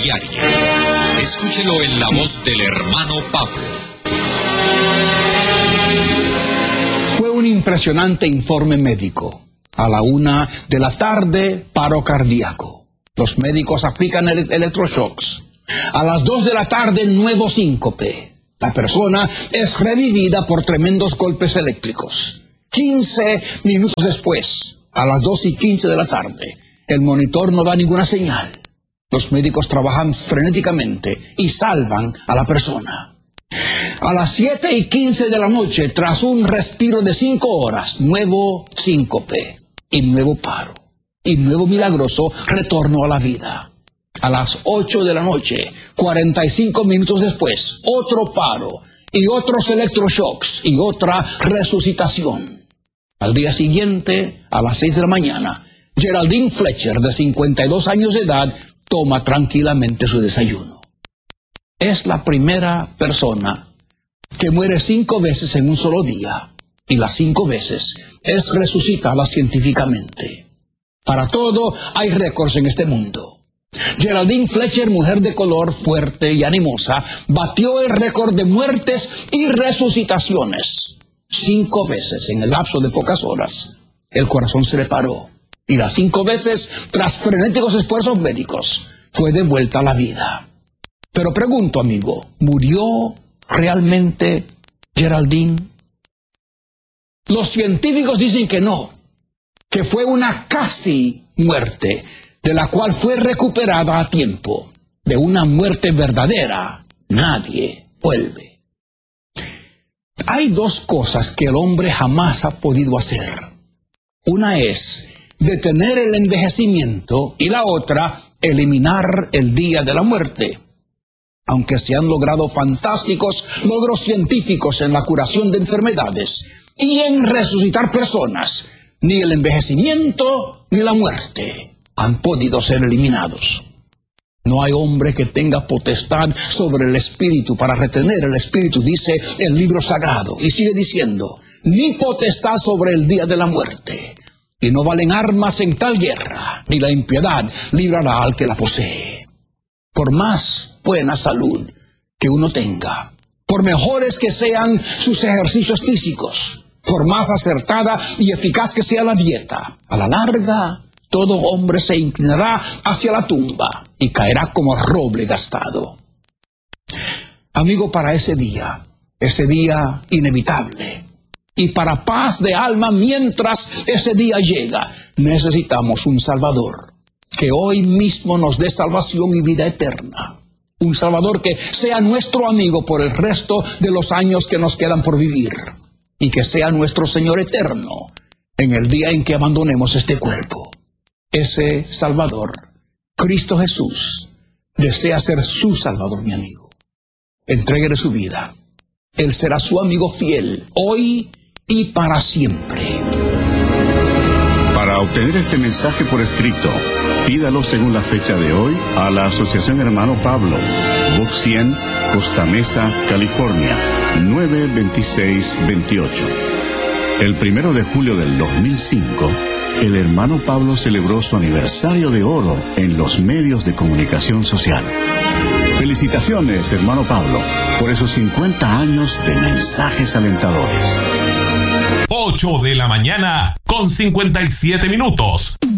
diaria. Escúchelo en la voz del hermano Pablo. Fue un impresionante informe médico. A la 1 de la tarde, paro cardíaco. Los médicos aplican electroshocks. A las 2 de la tarde, nuevo síncope. La persona es revivida por tremendos golpes eléctricos. 15 minutos después, a las 2:15 de la tarde, el monitor no da ninguna señal. Los médicos trabajan frenéticamente y salvan a la persona. A las 7:15 de la noche, tras un respiro de 5 horas, nuevo síncope y nuevo paro y nuevo milagroso retorno a la vida. A las 8 de la noche, 45 minutos después, otro paro y otros electroshocks y otra resucitación. Al día siguiente, a las 6 de la mañana, Geraldine Fletcher, de 52 años de edad, toma tranquilamente su desayuno. Es la primera persona que muere 5 veces en un solo día, y las 5 veces es resucitada científicamente. Para todo hay récords en este mundo. Geraldine Fletcher, mujer de color, fuerte y animosa, batió el récord de muertes y resucitaciones. 5 veces en el lapso de pocas horas, el corazón se le paró, y las 5 veces, tras frenéticos esfuerzos médicos, fue devuelta a la vida. Pero pregunto, amigo, ¿murió realmente Geraldine? Los científicos dicen que no, que fue una casi muerte, de la cual fue recuperada a tiempo. De una muerte verdadera, nadie vuelve. Hay 2 cosas que el hombre jamás ha podido hacer. Una es detener el envejecimiento y la otra, eliminar el día de la muerte. Aunque se han logrado fantásticos logros científicos en la curación de enfermedades y en resucitar personas, ni el envejecimiento ni la muerte han podido ser eliminados. No hay hombre que tenga potestad sobre el espíritu para retener el espíritu, dice el libro sagrado. Y sigue diciendo, ni potestad sobre el día de la muerte. Y no valen armas en tal guerra, ni la impiedad librará al que la posee. Por más buena salud que uno tenga, por mejores que sean sus ejercicios físicos, por más acertada y eficaz que sea la dieta, a la larga, todo hombre se inclinará hacia la tumba y caerá como roble gastado. Amigo, para ese día inevitable, y para paz de alma mientras ese día llega, necesitamos un Salvador, que hoy mismo nos dé salvación y vida eterna. Un Salvador que sea nuestro amigo por el resto de los años que nos quedan por vivir, y que sea nuestro Señor eterno en el día en que abandonemos este cuerpo. Ese Salvador, Cristo Jesús, desea ser su Salvador, mi amigo. Entréguele su vida. Él será su amigo fiel, hoy y para siempre. Para obtener este mensaje por escrito, pídalo según la fecha de hoy a la Asociación Hermano Pablo, Box 100, Costa Mesa, California, 92628. El 1 de julio del 2005, el hermano Pablo celebró su aniversario de oro en los medios de comunicación social. Felicitaciones, hermano Pablo, por esos 50 años de mensajes alentadores. 8 de la mañana con 57 minutos.